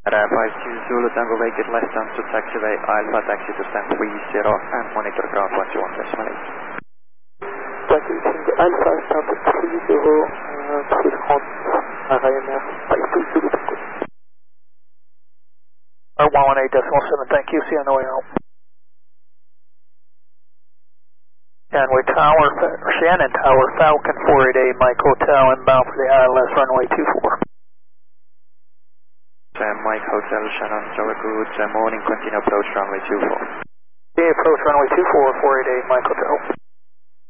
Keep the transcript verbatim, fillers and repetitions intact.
Radar five two Zulu Tango Vacate left down to taxiway Alpha taxi to stand three zero and monitor ground one two one decimal eight. Tango Tango Alpha stand three zero, uh, three hundred, Ryanair five two Zulu Tango. one one eight decimal seven, thank you, see you on the way out. Shanway Tower, Shannon Tower, Falcon four eight eight, Mike Hotel, inbound for the I L S runway two four. Mike Hotel, Shannon Tower, good morning, continue approach runway two four. Okay, approach runway two four, four eight eight, Mike Hotel.